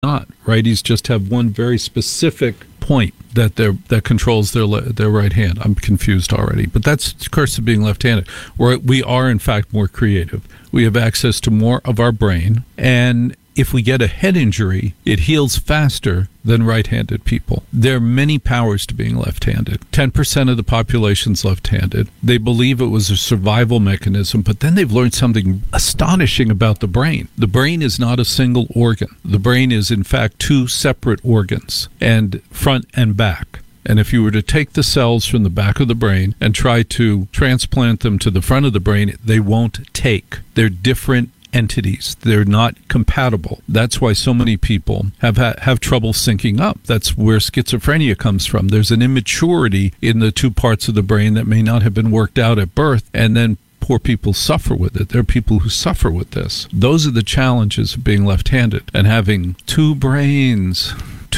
not. Righties just have one very specific point that controls their right hand. I'm confused already, but that's the curse of being left-handed. We are in fact more creative. We have access to more of our brain, and if we get a head injury, it heals faster than right-handed people. There are many powers to being left-handed. 10% of the population's left-handed. They believe it was a survival mechanism, but then they've learned something astonishing about the brain. The brain is not a single organ. The brain is, in fact, two separate organs, and front and back. And if you were to take the cells from the back of the brain and try to transplant them to the front of the brain, they won't take. They're different entities. They're not compatible. That's why so many people have trouble syncing up. That's where schizophrenia comes from. There's an immaturity in the two parts of the brain that may not have been worked out at birth, and then poor people suffer with it. There are people who suffer with this. Those are the challenges of being left-handed and having two brains.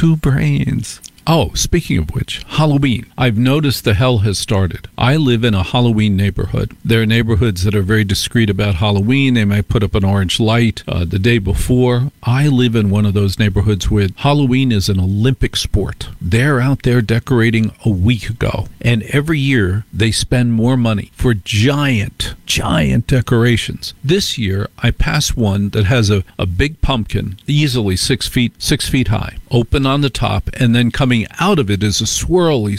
Oh, speaking of which, Halloween. I've noticed the hell has started. I live in a Halloween neighborhood. There are neighborhoods that are very discreet about Halloween. They might put up an orange light the day before. I live in one of those neighborhoods where Halloween is an Olympic sport. They're out there decorating a week ago. And every year they spend more money for giant decorations. This year I passed one that has a big pumpkin, easily 6 feet high, open on the top, and then coming out of it is a swirly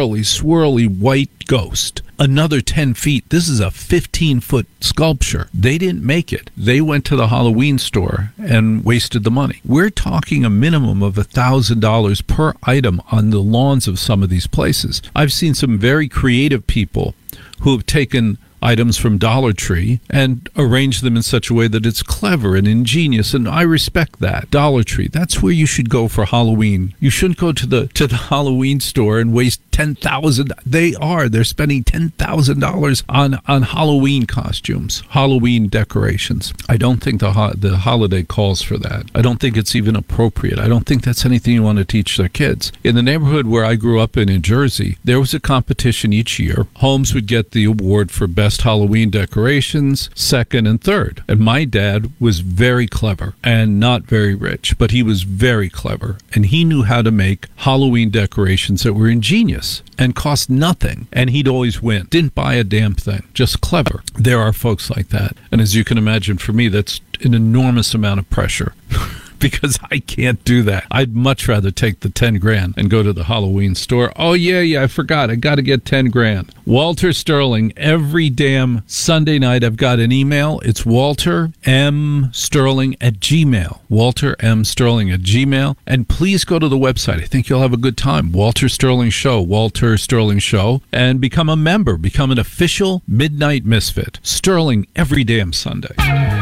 white ghost. Another 10 feet. This is a 15-foot sculpture. They didn't make it. They went to the Halloween store and wasted the money. We're talking a minimum of $1,000 per item on the lawns of some of these places. I've seen some very creative people who have taken items from Dollar Tree and arrange them in such a way that it's clever and ingenious, and I respect that. Dollar Tree, that's where you should go for Halloween. You shouldn't go to the Halloween store and waste $10,000. They're spending $10,000 on Halloween costumes, Halloween decorations. I don't think the holiday calls for that. I don't think it's even appropriate. I don't think that's anything you want to teach their kids. In the neighborhood where I grew up in Jersey, there was a competition each year. Homes would get the award for best Halloween decorations, second and third. And my dad was very clever and not very rich, but he was very clever. And he knew how to make Halloween decorations that were ingenious and cost nothing. And he'd always win. Didn't buy a damn thing. Just clever. There are folks like that. And as you can imagine, for me, that's an enormous amount of pressure. Because I can't do that. I'd much rather take the 10 grand and go to the Halloween store. Oh, yeah, I forgot. I got to get 10 grand. Walter Sterling, every damn Sunday night I've got an email. It's Walter M. Sterling at Gmail. Walter M. Sterling at Gmail. And please go to the website. I think you'll have a good time. Walter Sterling Show, Walter Sterling Show. And become a member. Become an official Midnight Misfit. Sterling every damn Sunday.